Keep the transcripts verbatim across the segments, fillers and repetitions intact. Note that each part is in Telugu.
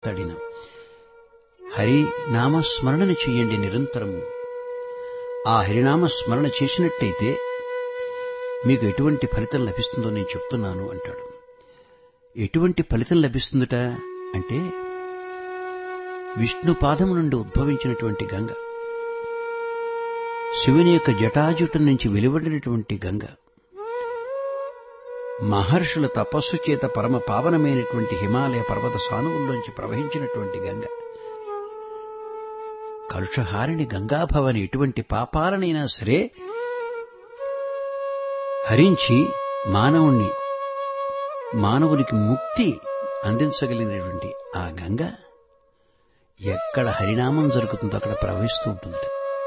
తడిన హరినామ స్మరణను చెయ్యండి నిరంతరము. ఆ హరినామ స్మరణ చేసినట్టయితే మీకు ఎటువంటి ఫలితం లభిస్తుందో నేను చెప్తున్నాను అంటాడు. ఎటువంటి ఫలితం లభిస్తుందట అంటే విష్ణు పాదము నుండి ఉద్భవించినటువంటి గంగ, శివుని యొక్క జటాజుటం నుంచి వెలువడినటువంటి గంగ, మహర్షుల తపస్సు చేత పరమ పావనమైనటువంటి హిమాలయ పర్వత సానువుల్లోంచి ప్రవహించినటువంటి గంగ, కలుషహారిణి గంగాభవని ఎటువంటి పాపాలనైనా సరే హరించి మానవుణ్ణి మానవునికి ముక్తి అందించగలిగినటువంటి ఆ గంగ ఎక్కడ హరినామం జరుగుతుందో అక్కడ ప్రవహిస్తూ ఉంటుంది.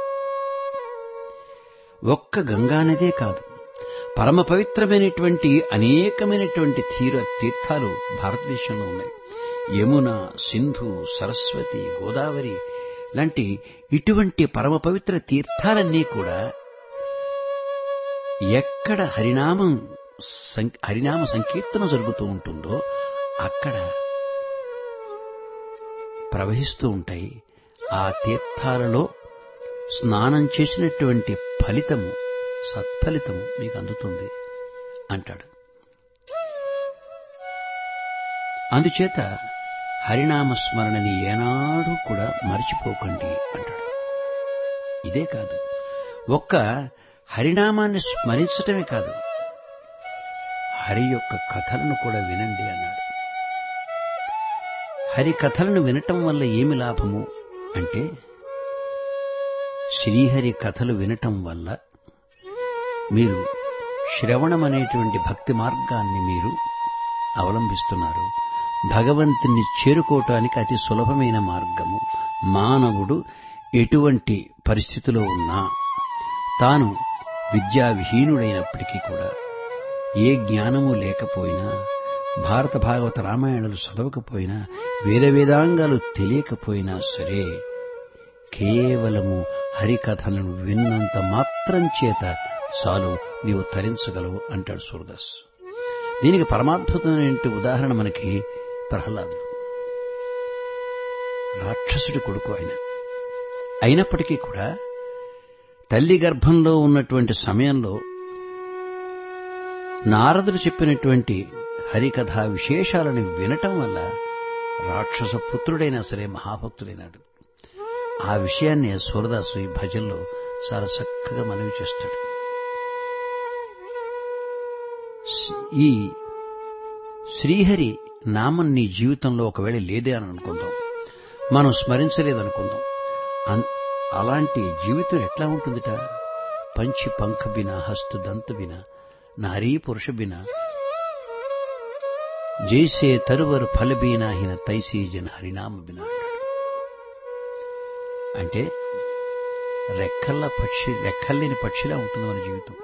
ఒక్క గంగానదే కాదు, పరమ పవిత్రమైనటువంటి అనేకమైనటువంటి తీర తీర్థాలు భారతదేశంలో ఉన్నాయి. యమున, సింధు, సరస్వతి, గోదావరి లాంటి ఇటువంటి పరమ పవిత్ర తీర్థాలన్నీ కూడా ఎక్కడ హరినామం హరినామ సంకీర్తన జరుగుతూ ఉంటుందో అక్కడ ప్రవహిస్తూ ఉంటాయి. ఆ తీర్థాలలో స్నానం చేసినటువంటి ఫలితము, సత్ఫలితము మీకు అందుతుంది అంటాడు. అందుచేత హరినామ స్మరణని ఏనాడు కూడా మరిచిపోకండి అంటాడు. ఇదే కాదు, ఒక్క హరినామాన్ని స్మరించటమే కాదు, హరి యొక్క కథలను కూడా వినండి అన్నాడు. హరి కథలను వినటం వల్ల ఏమి లాభము అంటే, శ్రీహరి కథలు వినటం వల్ల మీరు శ్రవణం అనేటువంటి భక్తి మార్గాన్ని మీరు అవలంబిస్తున్నారు. భగవంతుని చేరుకోవటానికి అతి సులభమైన మార్గము. మానవుడు ఎటువంటి పరిస్థితిలో ఉన్నా, తాను విద్యావిహీనుడైనప్పటికీ కూడా, ఏ జ్ఞానము లేకపోయినా, భారత భాగవత రామాయణాలు చదవకపోయినా, వేద వేదాంగాలు తెలియకపోయినా సరే, కేవలము హరికథలను విన్నంత మాత్రం చేత చాలు నీవు తరించగలవు అంటాడు సూరదాస్. దీనికి పరమాద్భుతమైన ఉదాహరణ మనకి ప్రహ్లాదుడు. రాక్షసుడి కొడుకు ఆయన అయినప్పటికీ కూడా తల్లి గర్భంలో ఉన్నటువంటి సమయంలో నారదుడు చెప్పినటువంటి హరికథా విశేషాలను వినటం వల్ల రాక్షస పుత్రుడైనా సరే మహాభక్తుడైనాడు. ఆ విషయాన్ని సూరదాసు ఈ భజనలో చాలా చక్కగా మనవి చేస్తాడు. ఈ శ్రీహరి నామం నీ జీవితంలో ఒకవేళ లేదే అని అనుకుందాం, మనం స్మరించలేదనుకుందాం. అలాంటి జీవితం ఎట్లా ఉంటుందిట? పంచి పంఖ బిన, హస్తు దంత బిన, నారీ పురుష బిన, జైసే తరువరు ఫలబీనాహిన తైసీ జన హరినామ బిన అంటాడు. అంటే రెక్కల్ల పక్షి రెక్కల్లేని పక్షిలా ఉంటుంది మన జీవితం.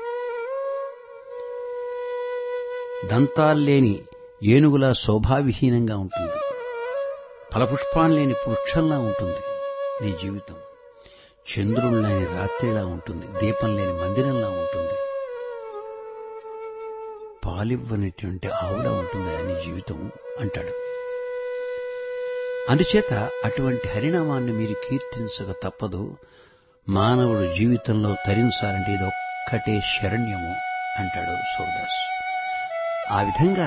దంతాల్లేని ఏనుగులా శోభావిహీనంగా ఉంటుంది. ఫలపుష్పాలు లేని వృక్షంలా ఉంటుంది నీ జీవితం. చంద్రుడు లేని రాత్రిలా ఉంటుంది. దీపం లేని మందిరంలా ఉంటుంది. పాలివ్వనటువంటి ఆవులా ఉంటుంది నీ జీవితం అంటాడు. అందుచేత అటువంటి హరినామాన్ని మీరు కీర్తించక తప్పదు. మానవుడు జీవితంలో తరించాలంటే ఇది ఒక్కటే శరణ్యము అంటాడు సూరదాస్. ఆ విధంగా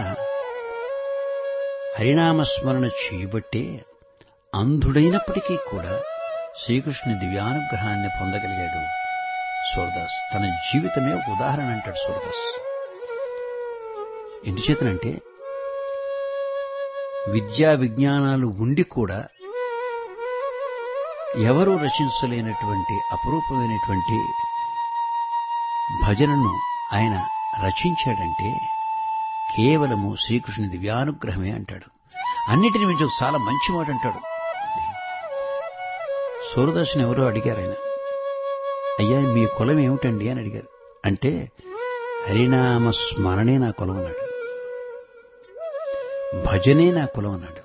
హరినామస్మరణ చేయబట్టే అంధుడైనప్పటికీ కూడా శ్రీకృష్ణుని దివ్యానుగ్రహాన్ని పొందగలిగాడు సూరదాస్. తన జీవితమే ఒక ఉదాహరణ అంటాడు సూరదాస్. ఎందుచేతనంటే విద్యా విజ్ఞానాలు ఉండి కూడా ఎవరూ రచించలేనటువంటి అపురూపమైనటువంటి భజనను ఆయన రచించాడంటే కేవలము శ్రీకృష్ణుని దివ్యానుగ్రహమే అంటాడు. అన్నిటిని మించి చాలా మంచి మాట అంటాడు. సూరదాసుని ఎవరో అడిగారు, ఆయన అయ్యా మీ కులం ఏమిటండి అని అడిగారు. అంటే హరినామ స్మరణే నా కులం అన్నాడు, భజనే నా కులం అన్నాడు.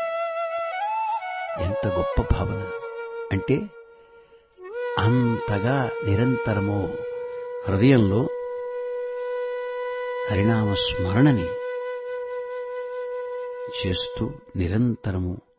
ఎంత గొప్ప భావన అంటే అంతగా నిరంతరము హృదయంలో హరినామ స్మరణని చేస్తూ నిరంతరము